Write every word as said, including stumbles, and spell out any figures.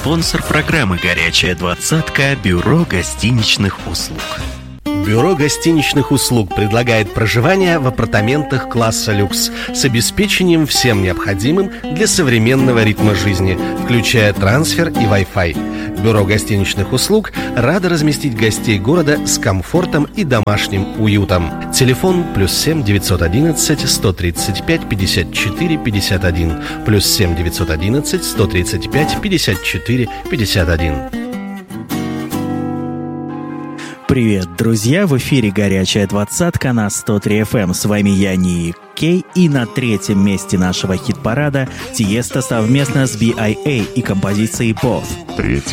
Спонсор программы «Горячая двадцатка» — Бюро гостиничных услуг. Бюро гостиничных услуг предлагает проживание в апартаментах класса люкс с обеспечением всем необходимым для современного ритма жизни, включая трансфер и Wi-Fi. Бюро гостиничных услуг радо разместить гостей города с комфортом и домашним уютом. Телефон плюс семь девятьсот одиннадцать сто тридцать пять пятьдесят четыре пятьдесят один, плюс семь девятьсот одиннадцать сто тридцать пять пятьдесят четыре пятьдесят один. Привет, друзья! В эфире «Горячая двадцатка» на сто три эф эм. С вами я, Ник Кей, и на третьем месте нашего хит-парада Тиесто совместно с би ай эй и композицией Both. Третье.